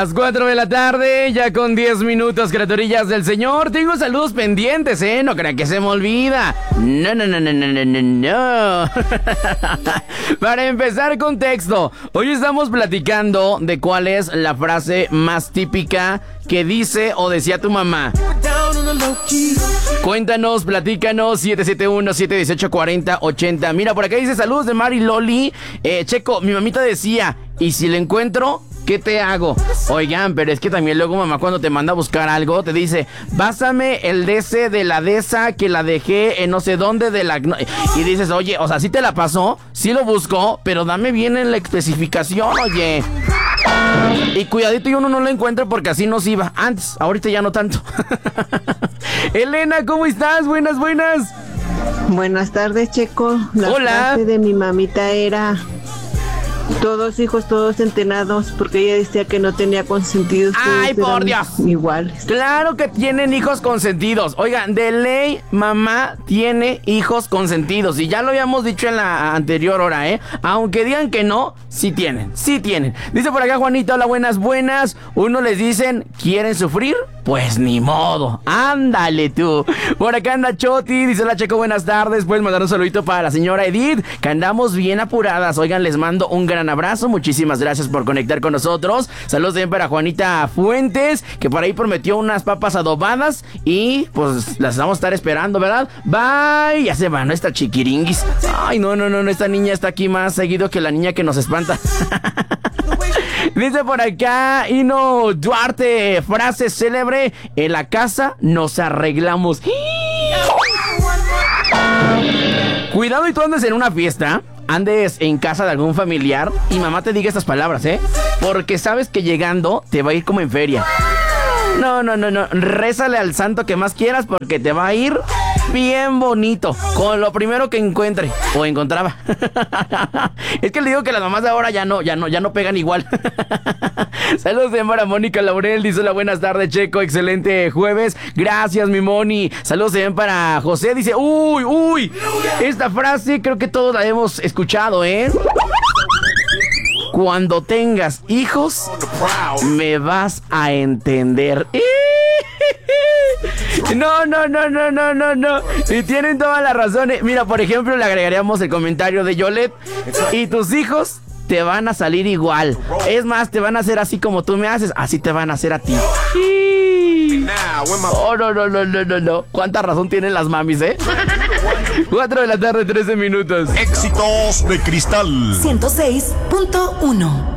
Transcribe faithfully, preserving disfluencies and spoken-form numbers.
Las cuatro de la tarde, ya con diez minutos, criaturillas del Señor. Tengo saludos pendientes, ¿eh? No crean que se me olvida. No, no, no, no, no, no, no, no. Para empezar, contexto. Hoy estamos platicando de cuál es la frase más típica que dice o decía tu mamá. Cuéntanos, platícanos, siete siete uno, siete uno ocho, cuatro cero ocho cero. Mira, por acá dice saludos de Mari Loli. Eh, Checo, mi mamita decía, ¿y si le encuentro, qué te hago? Oigan, pero es que también luego mamá cuando te manda a buscar algo te dice, pásame el D C de la D E S A que la dejé en no sé dónde de la... Y dices, oye, o sea, sí te la pasó, sí lo buscó, pero dame bien en la especificación, oye. Y cuidadito y uno no lo encuentra porque así nos iba antes, ahorita ya no tanto. Elena, ¿cómo estás? Buenas, buenas. Buenas tardes, Checo. La Hola. frase de mi mamita era: todos hijos, todos entrenados, porque ella decía que no tenía consentidos. ¡Ay, por Dios! Iguales. Claro que tienen hijos consentidos. Oigan, de ley, mamá tiene hijos consentidos. Y ya lo habíamos dicho en la anterior hora, ¿eh? Aunque digan que no, sí tienen, sí tienen. Dice por acá Juanita, hola, buenas, buenas. Uno les dicen, ¿quieren sufrir? Pues ni modo, ándale tú. Por acá anda Choti, dice la Checo, buenas tardes. Puedes mandar un saludito para la señora Edith, que andamos bien apuradas. Oigan, les mando un gran abrazo, muchísimas gracias por conectar con nosotros. Saludos también para Juanita Fuentes, que por ahí prometió unas papas adobadas y pues las vamos a estar esperando, ¿verdad? Bye, ya se va, ¿no? Esta chiquiringuis. Ay, no, no, no, no, esta niña está aquí más seguido que la niña que nos espanta. Dice por acá Ino Duarte, frase célebre, en la casa nos arreglamos. Cuidado y tú andes en una fiesta, andes en casa de algún familiar y mamá te diga estas palabras, ¿eh? Porque sabes que llegando te va a ir como en feria. No, no, no, no, rézale al santo que más quieras porque te va a ir bien bonito, con lo primero que encuentre o encontraba. Es que le digo que las mamás de ahora ya no, ya no, ya no pegan igual. Saludos de para Mónica Laurel, dice la buenas tardes, Checo, excelente jueves. Gracias, mi Moni. Saludos también para José, dice, uy, uy, esta frase creo que todos la hemos escuchado, ¿eh? Cuando tengas hijos, me vas a entender. No, no, no, no, no, no, no. Y tienen todas las razones. Mira, por ejemplo, le agregaríamos el comentario de Yolet. Y tus hijos te van a salir igual. Es más, te van a hacer así como tú me haces. Así te van a hacer a ti. Oh, no, no, no, no, no, no. ¿Cuánta razón tienen las mamis, eh? cuatro de la tarde, trece minutos. Éxitos de Cristal ciento seis punto uno.